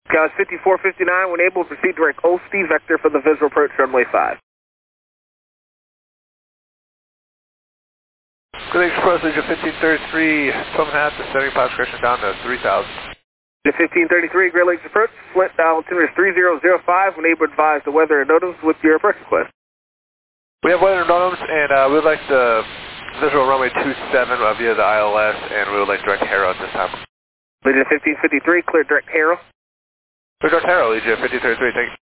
Gauss 5459, when able, proceed direct OST vector for the visual approach runway 5. Good Express, Legion 1533, 12.5, descending pass correction down to 3000. The 1533, Great Lakes approach, Flint altimeter is 3005, when able, advise the weather and NOTAMs with your approach request. We have weather and NOTAMs, and we would like the visual runway 27 via the ILS, and we would like direct Haro at this time. Legion 1553, clear direct Haro. Clear direct Haro, Legion 1533, thank you.